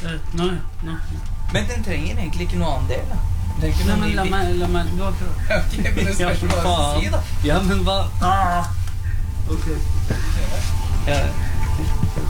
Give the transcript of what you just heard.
Nå. Men den trenger egentlig ikke noe annen del, da. Nei, men la meg gå til. Ok, men det spørs hva du skal si, da. Ja, men hva? Ok. Ja.